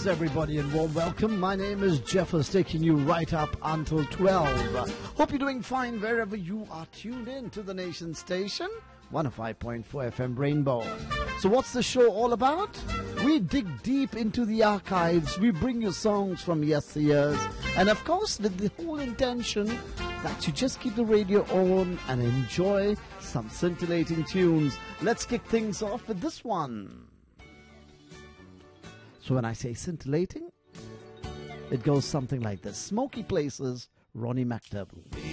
Greetings, everybody, and warm welcome. My name is Jeffers, taking you right up until 12. Hope you're doing fine wherever you are tuned in to the nation station, 105.4 FM Rainbow. So what's the show all about? We dig deep into the archives. We bring you songs from yesteryears. And of course, with the whole intention that you just keep the radio on and enjoy some scintillating tunes. Let's kick things off with this one. So when I say scintillating, it goes something like this. Smoky Places, Ronnie McDowell.